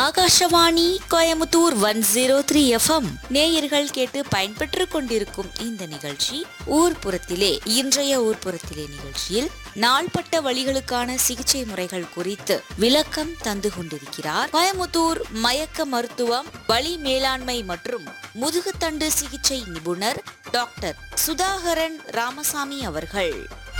Akashvani Coimbatore 103 FM நேயர்கள் கேட்டு பயன்பெற்றுக் கொண்டிருக்கும் இந்த நிகழ்ச்சி ஊர்ப்புறத்திலே. இன்றைய ஊர்ப்புறத்திலே நிகழ்ச்சியில் நாள்பட்ட வலிகளுக்கான சிகிச்சை முறைகள் குறித்து விளக்கம் தந்து கொண்டிருக்கிறார் கோயமுத்தூர் மயக்க மருத்துவம், வலி மேலாண்மை மற்றும் முதுகுத்தண்டு சிகிச்சை நிபுணர் டாக்டர் சுதாகரன் ராமசாமி அவர்கள்.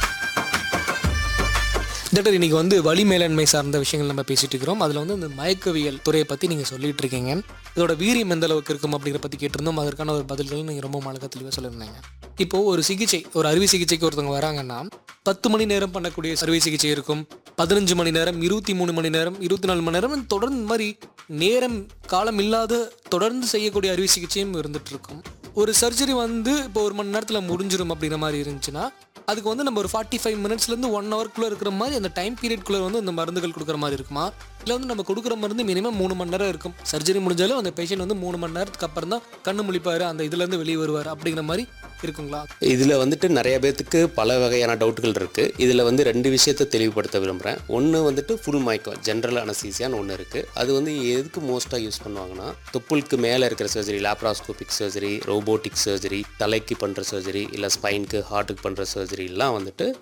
டாக்டர், இன்னைக்கு வலி மேலாண்மை சார்ந்த விஷயங்கள் நம்ம பேசிட்டு இருக்கிறோம். அதில் இந்த மயக்கவியல் துறையை பற்றி நீங்கள் சொல்லிட்டு இருக்கீங்க. இதோட வீரியம் எந்த அளவுக்கு இருக்கும் அப்படிங்கிற பற்றி கேட்டிருந்தோம். அதற்கான ஒரு பதில்கள் நீங்கள் ரொம்ப அழகாக தெளிவாக சொல்லியிருந்தீங்க. இப்போது ஒரு சிகிச்சை, ஒரு அறுவை சிகிச்சைக்கு ஒருத்தவங்க வராங்கன்னா 10 மணி நேரம் பண்ணக்கூடிய அறுவை சிகிச்சை இருக்கும், 15 மணி நேரம், 23 மணி நேரம், 24 மணி நேரம், தொடர்ந்து இந்த மாதிரி நேரம் காலம் இல்லாத தொடர்ந்து செய்யக்கூடிய அறுவை சிகிச்சையும் இருந்துட்டு இருக்கும். ஒரு சர்ஜரி இப்போ 1 மணி நேரத்தில் முடிஞ்சிடும் அப்படிங்கிற மாதிரி இருந்துச்சுன்னா அதுக்கு நம்ம ஒரு 45 மினிட்ஸ்லேருந்து 1 ஹவர்க்குள்ளே இருக்கிற மாதிரி அந்த டைம் பீரியட்குள்ளே இந்த மருந்துகள் கொடுக்குற மாதிரி இருக்குமா? இல்லை நம்ம கொடுக்குற மருந்து மினிமம் 3 மணி நேரம் இருக்கும். சர்ஜரி முடிஞ்சாலும் அந்த பேஷண்ட் 3 மணி நேரத்துக்கு அப்புறம் தான் கண்ணு முழிப்பார், அந்த இதுலேருந்து வெளியே வருவார் அப்படிங்கிற மாதிரி இருக்குங்களா? இதில் நிறைய பேர்த்துக்கு பல வகையான டவுட்டுகள் இருக்குது. இதில் 2 விஷயத்தை தெளிவுபடுத்த விரும்புகிறேன். ஒன்று ஃபுல் மயக்கம், ஜென்ரல் அனஸ்தீசியான்னு ஒன்று இருக்குது. அது எதுக்கு மோஸ்ட்டாக யூஸ் பண்ணுவாங்கன்னா, தொப்புளுக்கு மேலே இருக்கிற surgery, laparoscopic surgery, robotic surgery, தலைக்கு பண்ணுற சர்ஜரி, இல்லை ஸ்பைனுக்கு, ஹார்ட்டுக்கு பண்ணுற சர்ஜரி எல்லாம்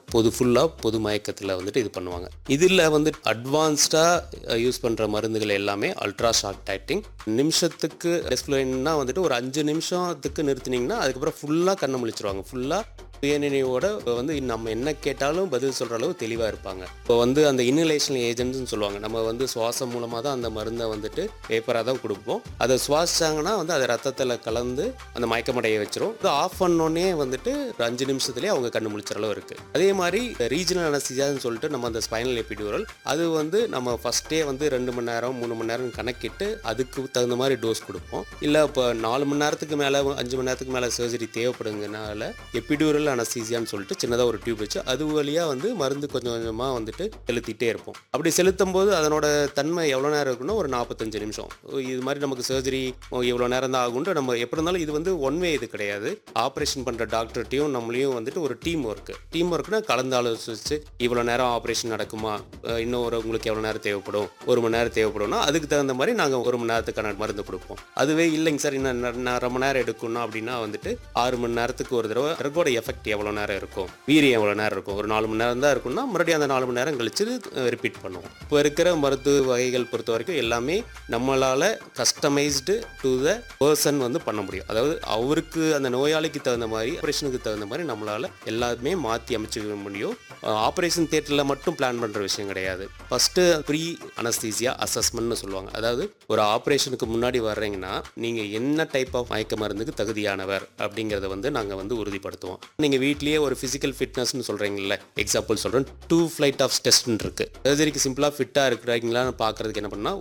பொது மயக்கத்தில் இது பண்ணுவாங்க. இதில் அட்வான்ஸ்டாக யூஸ் பண்ணுற மருந்துகள் எல்லாமே அல்ட்ரா ஷாக் டைட்டிங். நிமிஷத்துக்கு ரெஸ்பிரேஷன்னா ஒரு 5 நிமிஷத்துக்கு நிறுத்தினீங்கன்னா அதுக்கப்புறம் ஃபுல்லாக கண்ணை முழிச்சிருவாங்க. ஃபுல்லாக சுயநினைவோட நம்ம என்ன கேட்டாலும் பதில் சொல்கிற அளவு தெளிவாக இருப்பாங்க. இப்போ அந்த இன்ஹலேஷன் ஏஜென்ட்னு சொல்லுவாங்க. நம்ம சுவாசம் மூலமாக தான் அந்த மருந்தை பேப்பராக தான் கொடுப்போம். அதை சுவாசிச்சாங்கன்னா அதை ரத்தத்தில் கலந்து அந்த மயக்கமடைய வச்சிரும். இது ஆஃப் பண்ணோன்னே 5 நிமிஷத்துலேயே அவங்க கண்ணு முழிச்சிற அளவு இருக்குது. அதே மாதிரி ரீஜனல் அனஸ்தீசியான்னு சொல்லிட்டு நம்ம அந்த ஸ்பைனல் எபிடியூரல், அது நம்ம ஃபஸ்ட்டே 2 மணி நேரம் 3 மணி நேரம் கணக்கிட்டு அதுக்கு தகுந்த மாதிரி டோஸ் கொடுப்போம். இல்லை இப்போ 4 மணி நேரத்துக்கு மேலே 5 மணி நேரத்துக்கு மேலே சர்ஜரி தேவைப்படுங்கனால எபிடியூரல் அனஸ்தீசியான்னு சொல்லிட்டு சின்னதாக ஒரு டியூப் வச்சு அது வழியாக மருந்து கொஞ்சம் கொஞ்சமாக செலுத்திட்டே இருப்போம். அப்படி செலுத்தும் போது அதனோட தன்மை எவ்வளோ நேரம் இருக்குன்னா ஒரு 45 நிமிஷம். இது மாதிரி நமக்கு சர்ஜரி இவ்வளோ நேரம் தான் ஆகும்ட்டு நம்ம எப்படி இருந்தாலும் இது ஒன் வே இது கிடையாது. ஆப்ரேஷன் பண்ணுற டாக்டர்கிட்டையும் நம்மளையும் ஒரு டீம் ஒர்க்னா கலந்து ஆலோசிச்சு இவ்வளோ நேரம் ஆப்ரேஷன் நடக்குமா, இன்னும் உங்களுக்கு எவ்வளோ நேரம் தேவைப்படும், 1 மணி நேரம் தேவைப்படும்னா அதுக்கு தகுந்த மாதிரி நாங்கள் 1 மணி நேரத்துக்கான மருந்து கொடுப்போம். அதுவே இல்லைங்க சார் இன்னும் 1/2 மணி நேரம் எடுக்கணும் அப்படின்னா 6 மணி நேரத்துக்கு ஒரு தடவை ட்ரக்கோட எஃபெக்ட் எவ்வளோ நேரம் இருக்கும், வீரியம் எவ்வளோ நேரம் இருக்கும், ஒரு 4 மணி நேரம் தான் இருக்கும்னா மறுபடியும் அந்த 4 மணி நேரம் கழிச்சு ரிப்பீட் பண்ணுவோம். இப்போ இருக்கிற மருத்துவ வகைகள் பொறுத்த வரைக்கும் எல்லாமே நம்மளால் கஸ்டமைஸ்டு டு த பர்சன் பண்ண முடியும். அதாவது அவருக்கு அந்த நோயாளிக்கு தகுந்த மாதிரி, ஆப்ரேஷனுக்கு தகுந்த மாதிரி நம்மளால் எல்லாமே மாற்றி அமைச்சிக்க முடியும். ஆப்ரேஷன் தியேட்டரில் மட்டும் பிளான் பண்ணுற விஷயம் கிடையாது. ஃபஸ்ட்டு ப்ரீ அனஸ்தீசியா அசஸ்மெண்ட்னு சொல்லுவாங்க. அதாவது ஒரு ஆப்ரேஷனுக்கு முன்னாடி வர்றீங்கன்னா நீங்கள் என்ன டைப் ஆஃப் மயக்க மருந்துக்கு தகுதியானவர் அப்படிங்கிறத நாங்கள் உறுதிப்படுத்துவோம். நீங்கள் வீட்லேயே ஒரு ஃபிசிக்கல் ஃபிட்னஸ்னு சொல்கிறீங்கள, எக்ஸாம்பிள் சொல்கிறேன், 2 ஃப்ளைட் ஆஃப் டெஸ்ட்னு இருக்குது. சர்ஜரிக்கு சிம்பிளாக ஃபிட்டாக இருக்கிறீங்களான்னு பார்க்குறதுக்கு என்ன பண்ணால்